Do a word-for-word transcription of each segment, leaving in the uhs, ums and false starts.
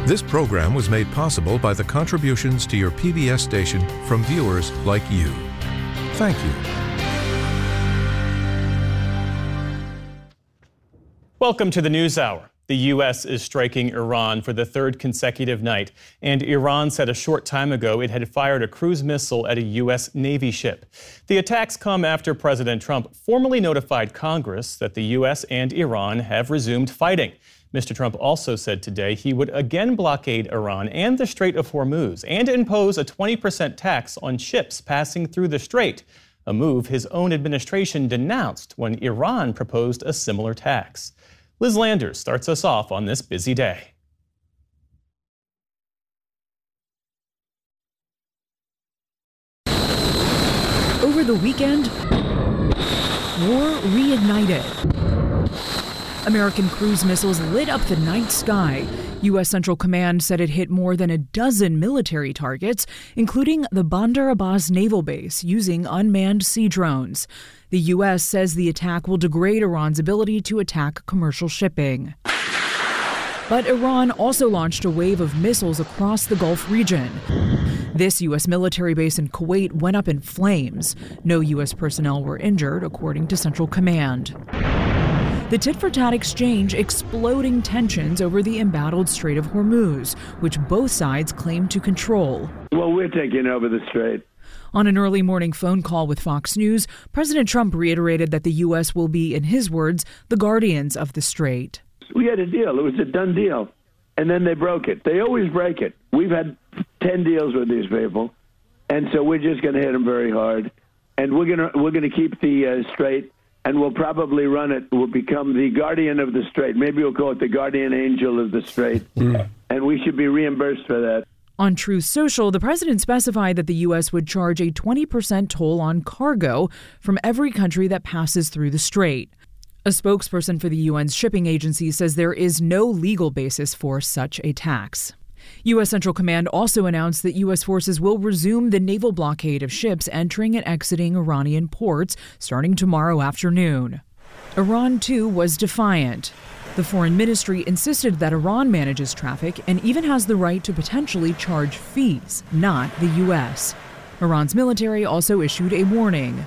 This program was made possible by the contributions to your P B S station from viewers like you. Thank you. Welcome to the News Hour. The U S is striking Iran for the third consecutive night, and Iran said a short time ago it had fired a cruise missile at a U S Navy ship. The attacks come after President Trump formally notified Congress that the U S and Iran have resumed fighting. Mister Trump also said today he would again blockade Iran and the Strait of Hormuz and impose a twenty percent tax on ships passing through the strait, a move his own administration denounced when Iran proposed a similar tax. Liz Landers starts us off on this busy day. Over the weekend, war reignited. American cruise missiles lit up the night sky. U S Central Command said it hit more than a dozen military targets, including the Bandar Abbas naval base, using unmanned sea drones. The U S says the attack will degrade Iran's ability to attack commercial shipping. But Iran also launched a wave of missiles across the Gulf region. This U S military base in Kuwait went up in flames. No U S personnel were injured, according to Central Command. The tit-for-tat exchange exploding tensions over the embattled Strait of Hormuz, which both sides claim to control. Well, we're taking over the strait. On an early morning phone call with Fox News, President Trump reiterated that the U S will be, in his words, the guardians of the strait. We had a deal. It was a done deal. And then they broke it. They always break it. We've had ten deals with these people. And so we're just going to hit them very hard. And we're going to we're going to keep the uh, strait. And we'll probably run it. We'll become the guardian of the strait. Maybe we'll call it the guardian angel of the strait. Mm. And we should be reimbursed for that. On Truth Social, the president specified that the U S would charge a twenty percent toll on cargo from every country that passes through the strait. A spokesperson for the U N's shipping agency says there is no legal basis for such a tax. U S Central Command also announced that U S forces will resume the naval blockade of ships entering and exiting Iranian ports starting tomorrow afternoon. Iran, too, was defiant. The foreign ministry insisted that Iran manages traffic and even has the right to potentially charge fees, not the U S. Iran's military also issued a warning.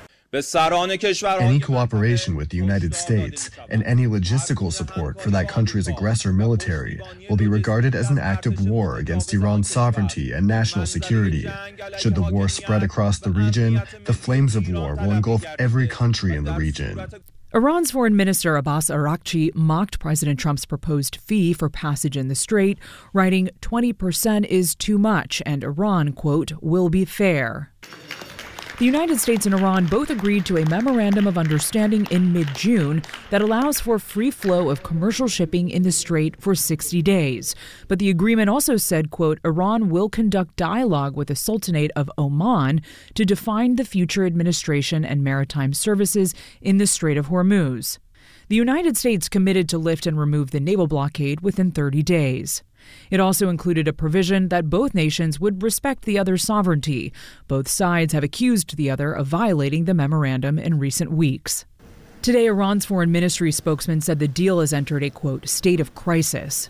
Any cooperation with the United States and any logistical support for that country's aggressor military will be regarded as an act of war against Iran's sovereignty and national security. Should the war spread across the region, the flames of war will engulf every country in the region. Iran's Foreign Minister Abbas Araghchi mocked President Trump's proposed fee for passage in the strait, writing twenty percent is too much and Iran, quote, will be fair. The United States and Iran both agreed to a memorandum of understanding in mid-June that allows for free flow of commercial shipping in the strait for sixty days. But the agreement also said, quote, Iran will conduct dialogue with the Sultanate of Oman to define the future administration and maritime services in the Strait of Hormuz. The United States committed to lift and remove the naval blockade within thirty days. It also included a provision that both nations would respect the other's sovereignty. Both sides have accused the other of violating the memorandum in recent weeks. Today, Iran's foreign ministry spokesman said the deal has entered a, quote, state of crisis.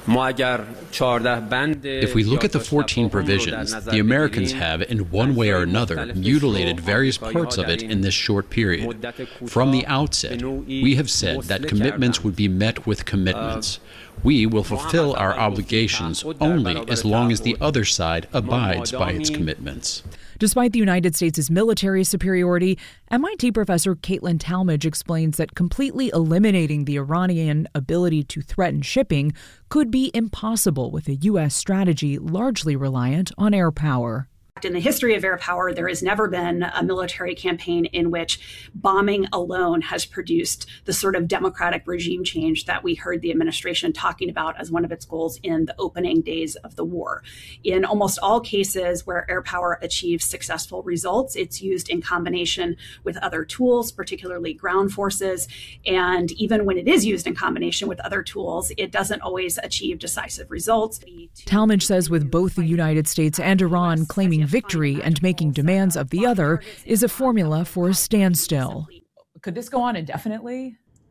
If we look at the fourteen provisions, the Americans have, in one way or another, mutilated various parts of it in this short period. From the outset, we have said that commitments would be met with commitments. We will fulfill our obligations only as long as the other side abides by its commitments. Despite the United States' military superiority, M I T professor Caitlin Talmadge explains that completely eliminating the Iranian ability to threaten shipping could be impossible with a U S strategy largely reliant on air power. In the history of air power, there has never been a military campaign in which bombing alone has produced the sort of democratic regime change that we heard the administration talking about as one of its goals in the opening days of the war. In almost all cases where air power achieves successful results, it's used in combination with other tools, particularly ground forces. And even when it is used in combination with other tools, it doesn't always achieve decisive results. Talmadge says with both the United States and Iran claiming victory and making demands of the other is a formula for a standstill. Could this go on indefinitely?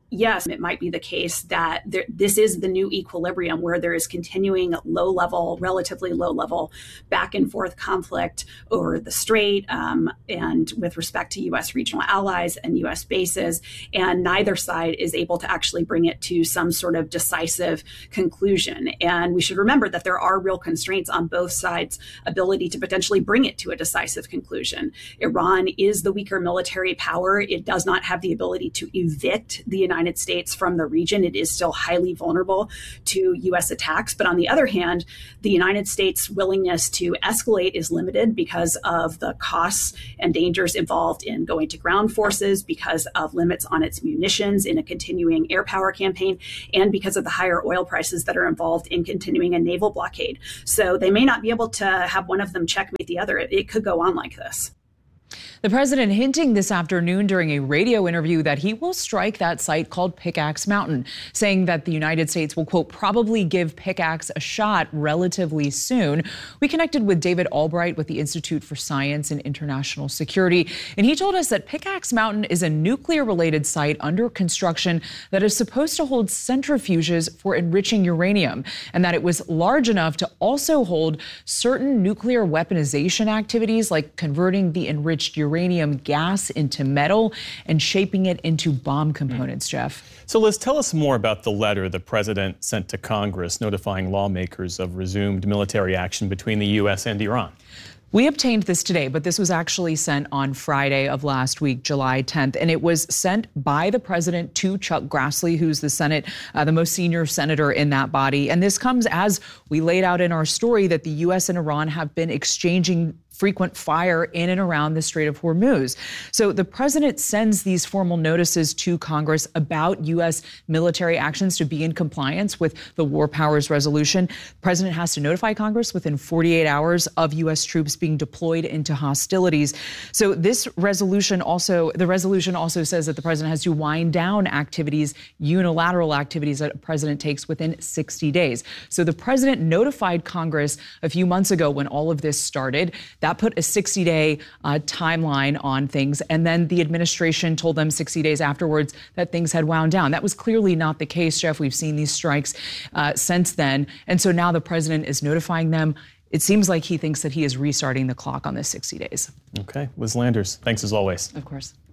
yes, it might be the case that there, this is the new equilibrium where there is continuing low level, relatively low level back and forth conflict over the Strait um, and with respect to U S regional allies and U S bases. And neither side is able to actually bring it to some sort of decisive conclusion. And we should remember that there are real constraints on both sides' ability to potentially bring it to a decisive conclusion. Iran is the weaker military power. It does not have the ability to evict the United States from the region. It is still highly vulnerable to U S attacks. But on the other hand, the United States' willingness to escalate is limited because of the costs and dangers involved in going to ground forces, because of limits on its munitions in a continuing air power campaign, and because of the higher oil prices that are involved in continuing a naval blockade. So they may not be able to have one of them checkmate the other. It, it could go on like this. The president hinting this afternoon during a radio interview that he will strike that site called Pickaxe Mountain, saying that the United States will, quote, probably give Pickaxe a shot relatively soon. We connected with David Albright with the Institute for Science and International Security, and he told us that Pickaxe Mountain is a nuclear-related site under construction that is supposed to hold centrifuges for enriching uranium, and that it was large enough to also hold certain nuclear weaponization activities like converting the enriched uranium gas into metal and shaping it into bomb components, Jeff. So Liz, tell us more about the letter the president sent to Congress notifying lawmakers of resumed military action between the U S and Iran. We obtained this today, but this was actually sent on Friday of last week, July tenth, and it was sent by the president to Chuck Grassley, who's the Senate, uh, the most senior senator in that body. And this comes as we laid out in our story that the U S and Iran have been exchanging frequent fire in and around the Strait of Hormuz. So the president sends these formal notices to Congress about U S military actions to be in compliance with the War Powers Resolution. The president has to notify Congress within forty-eight hours of U S troops being deployed into hostilities. So this resolution also, the resolution also says that the president has to wind down activities, unilateral activities that a president takes within sixty days. So the president notified Congress a few months ago when all of this started. That put a sixty-day uh, timeline on things. And then the administration told them sixty days afterwards that things had wound down. That was clearly not the case, Jeff. We've seen these strikes uh, since then. And so now the president is notifying them. It seems like he thinks that he is restarting the clock on this sixty days. Okay. Liz Landers, thanks as always. Of course.